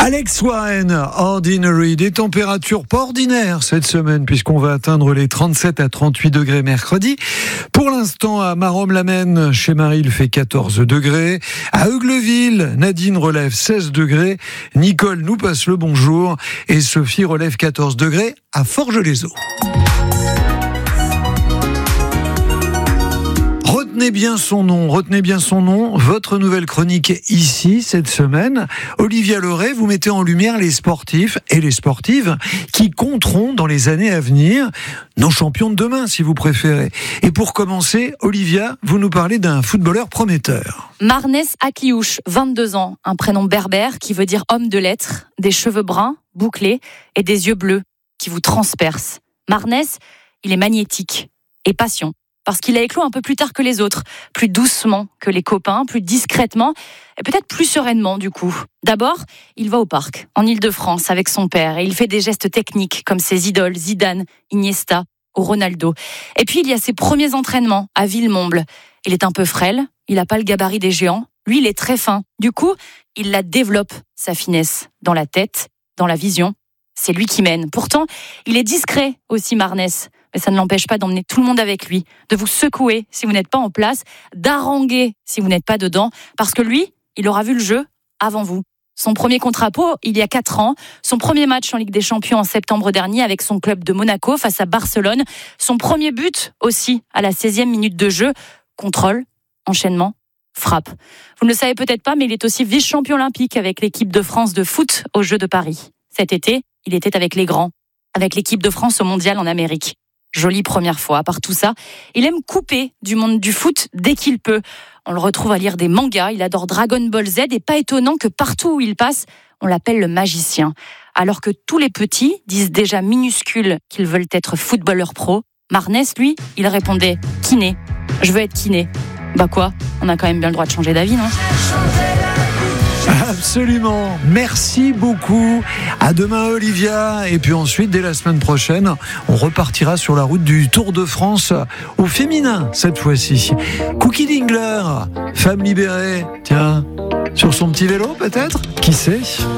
Alex Warren, Ordinary, des températures pas ordinaires cette semaine puisqu'on va atteindre les 37 à 38 degrés mercredi. Pour l'instant, à Marommes-la-Maine, chez Marie, il fait 14 degrés. À Eugleville, Nadine relève 16 degrés. Nicole nous passe le bonjour et Sophie relève 14 degrés à Forges-les-Eaux. Retenez bien son nom, votre nouvelle chronique ici, cette semaine. Olivia Leray, vous mettez en lumière les sportifs et les sportives qui compteront dans les années à venir, nos champions de demain si vous préférez. Et pour commencer, Olivia, vous nous parlez d'un footballeur prometteur. Marnès Akliouche, 22 ans, un prénom berbère qui veut dire homme de lettres, des cheveux bruns, bouclés et des yeux bleus qui vous transpercent. Marnès, il est magnétique et passion. Parce qu'il a éclos un peu plus tard que les autres, plus doucement que les copains, plus discrètement et peut-être plus sereinement du coup. D'abord, il va au parc, en Île-de-France, avec son père et il fait des gestes techniques comme ses idoles Zidane, Iniesta ou Ronaldo. Et puis il y a ses premiers entraînements à Villemomble. Il est un peu frêle, il n'a pas le gabarit des géants. Lui, il est très fin. Du coup, il la développe, sa finesse, dans la tête, dans la vision. C'est lui qui mène. Pourtant, il est discret aussi, Marnès. Mais ça ne l'empêche pas d'emmener tout le monde avec lui, de vous secouer si vous n'êtes pas en place, d'haranguer si vous n'êtes pas dedans, parce que lui, il aura vu le jeu avant vous. Son premier contrat pro, il y a 4 ans, son premier match en Ligue des Champions en septembre dernier avec son club de Monaco face à Barcelone, son premier but aussi à la 16e minute de jeu, contrôle, enchaînement, frappe. Vous ne le savez peut-être pas, mais il est aussi vice-champion olympique avec l'équipe de France de foot aux Jeux de Paris. Cet été, il était avec les grands, avec l'équipe de France au Mondial en Amérique. Jolie première fois. À part tout ça, il aime couper du monde du foot dès qu'il peut. On le retrouve à lire des mangas, il adore Dragon Ball Z et pas étonnant que partout où il passe, on l'appelle le magicien. Alors que tous les petits disent déjà minuscules qu'ils veulent être footballeurs pro, Marnès, lui, il répondait « kiné, je veux être kiné ». Bah quoi, on a quand même bien le droit de changer d'avis, non ? Absolument, merci beaucoup. À demain Olivia. Et puis ensuite, dès la semaine prochaine, on repartira sur la route du Tour de France au féminin cette fois-ci. Cookie Dingler, femme libérée, tiens, sur son petit vélo peut-être ? Qui sait ?